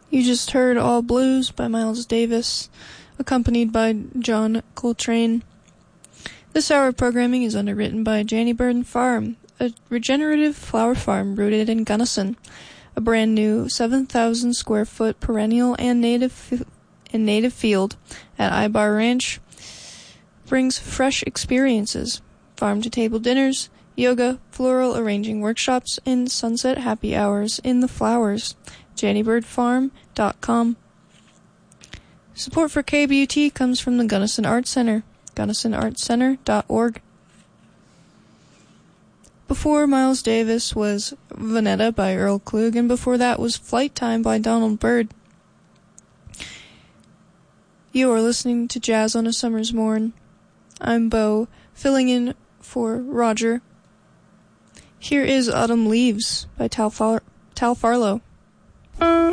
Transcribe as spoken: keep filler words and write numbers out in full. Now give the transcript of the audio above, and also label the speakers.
Speaker 1: You just heard All Blues by Miles Davis, accompanied by John Coltrane. This hour of programming is underwritten by Janny Bird Farm, a regenerative flower farm rooted in Gunnison. A brand new seven thousand square foot perennial and native and native field at Ibar Ranch brings fresh experiences, farm-to-table dinners, yoga, floral arranging workshops, and sunset happy hours in the flowers. janny bird farm dot com. Support for K B U T comes from the Gunnison Arts Center, gunnison arts center dot org. Before Miles Davis was Vanetta by Earl Klug, and before that was Flight Time by Donald Byrd. You are listening to Jazz on a Summer's Morn. I'm Bo, filling in for Roger. Here is Autumn Leaves by Tal, Far- Tal Farlow.